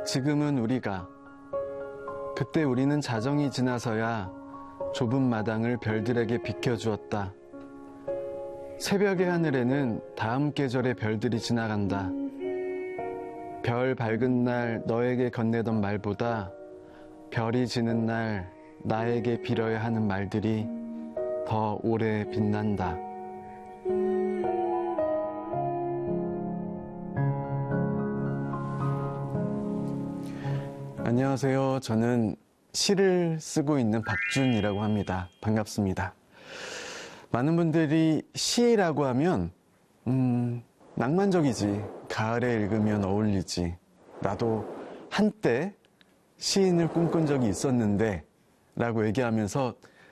지금은 우리가, 그때 우리는 자정이 지나서야 좁은 마당을 별들에게 비켜주었다. 새벽의 하늘에는 다음 계절의 별들이 지나간다. 별 밝은 날 너에게 건네던 말보다 별이 지는 날 나에게 빌어야 하는 말들이 더 오래 빛난다. 안녕하세요. 저는 시를 쓰고 있는 박준이라고 합니다. 반갑습니다. 많은 분들이 시라고 하면 낭만적이지, 가을에 읽으면 어울리지, 나도 한때 시인을 꿈꾼 적이 있었는데 라고 얘기하면서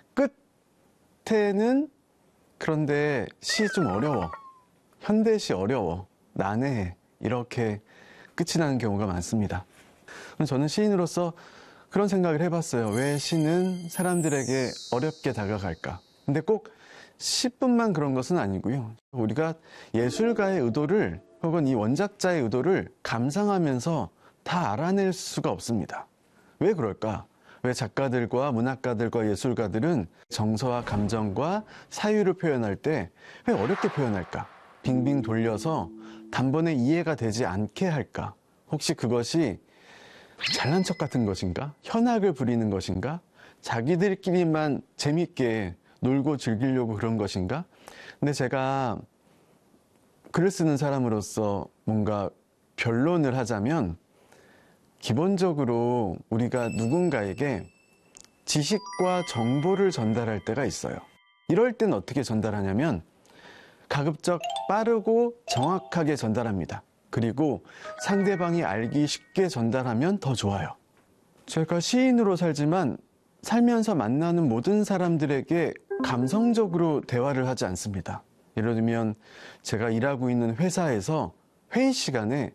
끝에는 그런데 시 좀 어려워, 현대시 어려워, 난해해, 이렇게 끝이 나는 경우가 많습니다. 저는 시인으로서 그런 생각을 해봤어요. 왜 시는 사람들에게 어렵게 다가갈까? 근데 꼭 시뿐만 그런 것은 아니고요. 우리가 예술가의 의도를, 혹은 이 원작자의 의도를 감상하면서 다 알아낼 수가 없습니다. 왜 그럴까? 왜 작가들과 문학가들과 예술가들은 정서와 감정과 사유를 표현할 때 왜 어렵게 표현할까? 빙빙 돌려서 단번에 이해가 되지 않게 할까? 혹시 그것이 잘난 척 같은 것인가? 현악을 부리는 것인가? 자기들끼리만 재밌게 놀고 즐기려고 그런 것인가? 근데 제가 글을 쓰는 사람으로서 뭔가 변론을 하자면, 기본적으로 우리가 누군가에게 지식과 정보를 전달할 때가 있어요. 이럴 땐 어떻게 전달하냐면 가급적 빠르고 정확하게 전달합니다. 그리고 상대방이 알기 쉽게 전달하면 더 좋아요. 제가 시인으로 살지만 살면서 만나는 모든 사람들에게 감성적으로 대화를 하지 않습니다. 예를 들면 제가 일하고 있는 회사에서 회의 시간에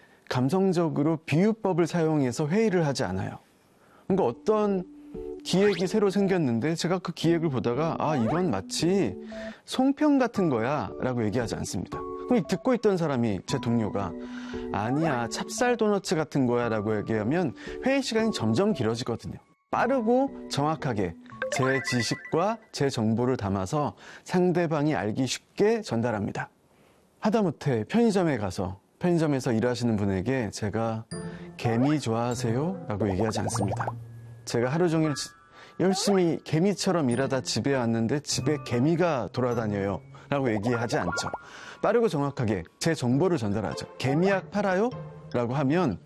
감성적으로 비유법을 사용해서 회의를 하지 않아요. 그러니까 어떤 기획이 새로 생겼는데 제가 그 기획을 보다가 이건 마치 송편 같은 거야 라고 얘기하지 않습니다. 그럼 듣고 있던 사람이, 제 동료가 아니야 찹쌀 도너츠 같은 거야 라고 얘기하면 회의 시간이 점점 길어지거든요. 빠르고 정확하게 제 지식과 제 정보를 담아서 상대방이 알기 쉽게 전달합니다. 하다못해 편의점에 가서 편의점에서 일하시는 분에게 제가 개미 좋아하세요? 라고 얘기하지 않습니다. 제가 하루 종일 열심히 개미처럼 일하다 집에 왔는데 집에 개미가 돌아다녀요 라고 얘기하지 않죠. 빠르고 정확하게 제 정보를 전달하죠. 개미약 팔아요? 라고 하면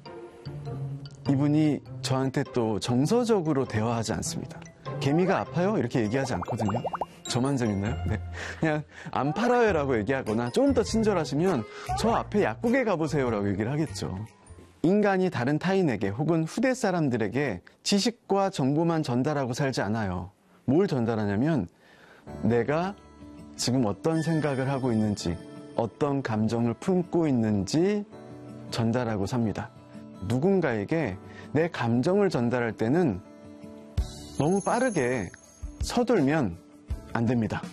이분이 저한테 또 정서적으로 대화하지 않습니다. 개미가 아파요? 이렇게 얘기하지 않거든요. 저만 재밌나요? 네. 그냥 안 팔아요 라고 얘기하거나 조금 더 친절하시면 저 앞에 약국에 가보세요 라고 얘기를 하겠죠. 인간이 다른 타인에게 혹은 후대 사람들에게 지식과 정보만 전달하고 살지 않아요. 뭘 전달하냐면 내가 지금 어떤 생각을 하고 있는지, 어떤 감정을 품고 있는지 전달하고 삽니다. 누군가에게 내 감정을 전달할 때는 너무 빠르게 서둘면 안 됩니다.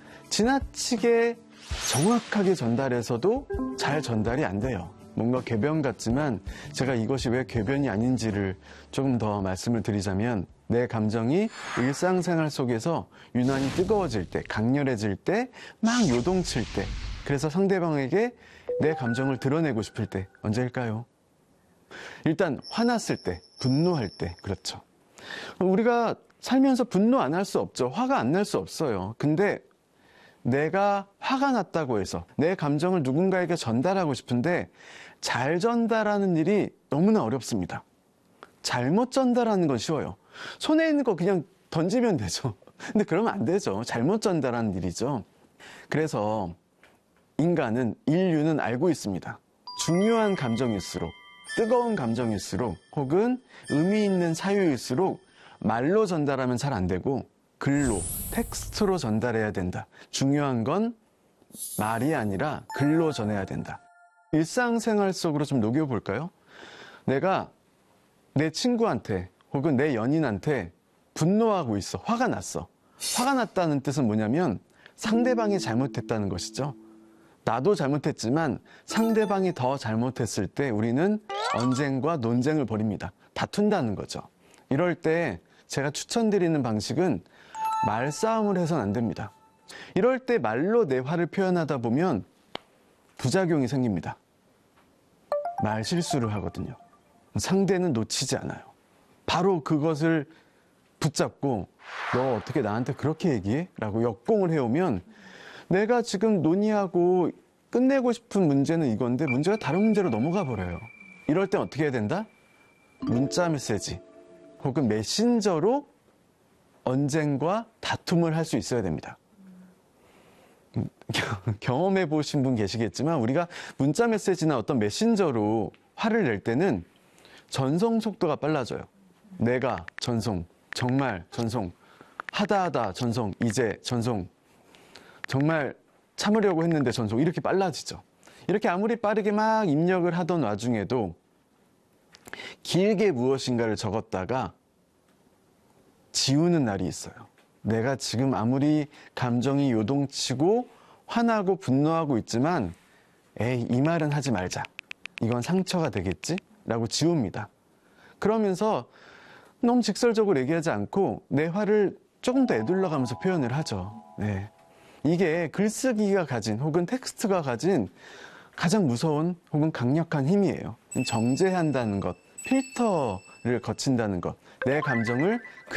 지나치게 정확하게 전달해서도 잘 전달이 안 돼요. 뭔가 궤변 같지만 제가 이것이 왜 궤변이 아닌지를 조금 더 말씀을 드리자면, 내 감정이 일상생활 속에서 유난히 뜨거워질 때, 강렬해질 때, 막 요동칠 때, 그래서 상대방에게 내 감정을 드러내고 싶을 때 언제일까요? 일단 화났을 때, 분노할 때, 그렇죠. 우리가 살면서 분노 안 할 수 없죠. 화가 안 날 수 없어요. 근데 내가 화가 났다고 해서 내 감정을 누군가에게 전달하고 싶은데 잘 전달하는 일이 너무나 어렵습니다. 잘못 전달하는 건 쉬워요. 손에 있는 거 그냥 던지면 되죠. 근데 그러면 안 되죠. 잘못 전달하는 일이죠. 그래서 인류는 알고 있습니다. 중요한 감정일수록, 뜨거운 감정일수록, 혹은 의미 있는 사유일수록 말로 전달하면 잘 안 되고 글로, 텍스트로 전달해야 된다. 중요한 건 말이 아니라 글로 전해야 된다. 일상생활 속으로 좀 녹여볼까요? 내가 내 친구한테 혹은 내 연인한테 분노하고 있어. 화가 났어. 화가 났다는 뜻은 뭐냐면 상대방이 잘못했다는 것이죠. 나도 잘못했지만 상대방이 더 잘못했을 때 우리는 언쟁과 논쟁을 벌입니다. 다툰다는 거죠. 이럴 때 제가 추천드리는 방식은 말싸움을 해서는 안 됩니다. 이럴 때 말로 내 화를 표현하다 보면 부작용이 생깁니다. 말 실수를 하거든요. 상대는 놓치지 않아요. 바로 그것을 붙잡고 너 어떻게 나한테 그렇게 얘기해? 라고 역공을 해오면 내가 지금 논의하고 끝내고 싶은 문제는 이건데 문제가 다른 문제로 넘어가 버려요. 이럴 땐 어떻게 해야 된다? 문자 메시지 혹은 메신저로 언쟁과 다툼을 할 수 있어야 됩니다. 경험해 보신 분 계시겠지만 우리가 문자 메시지나 어떤 메신저로 화를 낼 때는 전송 속도가 빨라져요. 내가 전송, 정말 전송, 하다 전송, 이제 전송, 정말 참으려고 했는데 전송, 이렇게 빨라지죠. 이렇게 아무리 빠르게 막 입력을 하던 와중에도 길게 무엇인가를 적었다가 지우는 날이 있어요. 내가 지금 아무리 감정이 요동치고 화나고 분노하고 있지만 에이, 이 말은 하지 말자. 이건 상처가 되겠지? 라고 지웁니다. 그러면서 너무 직설적으로 얘기하지 않고 내 화를 조금 더 에둘러가면서 표현을 하죠. 네. 이게 글쓰기가 가진 혹은 텍스트가 가진 가장 무서운 혹은 강력한 힘이에요. 정제한다는 것, 필터를 거친다는 것, 내 감정을